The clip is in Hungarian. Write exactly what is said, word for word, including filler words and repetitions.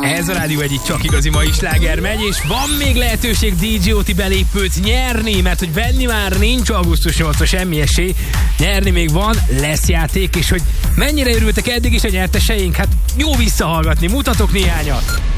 Ez a Rádió egyik csak igazi mai sláger megy, és van még lehetőség dé jé Oti belépőt nyerni, mert hogy venni már nincs augusztus nyolcadika semmi esély, nyerni még van, lesz játék, és hogy mennyire örültek eddig is a nyerteseink, hát jó visszahallgatni, mutatok néhányat.